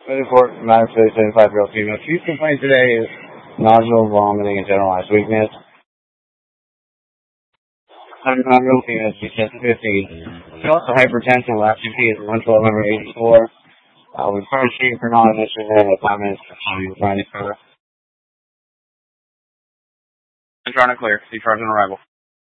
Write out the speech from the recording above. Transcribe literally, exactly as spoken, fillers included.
Report from Madam seventy-five year old female. Chief complaint today is nodular vomiting and generalized weakness. seventy-five year old female, she's fifty. She also hypertension, last C P is one twelve over eighty-four. Uh, we've tried shooting for non-admission in five minutes to show you further. Central clear. See charge on arrival.